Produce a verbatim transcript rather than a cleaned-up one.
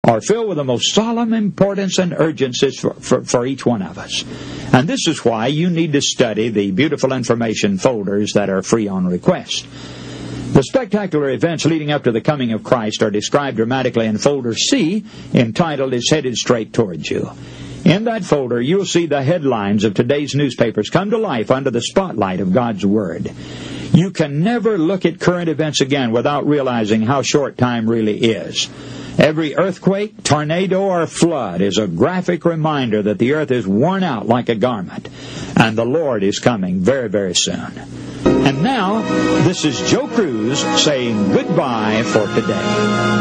are filled with the most solemn importance and urgency for, for, for each one of us. And this is why you need to study the beautiful information folders that are free on request. The spectacular events leading up to the coming of Christ are described dramatically in folder C, entitled "It's Headed Straight Towards You." In that folder, you'll see the headlines of today's newspapers come to life under the spotlight of God's Word. You can never look at current events again without realizing how short time really is. Every earthquake, tornado, or flood is a graphic reminder that the earth is worn out like a garment, and the Lord is coming very, very soon. And now, this is Joe Cruz saying goodbye for today.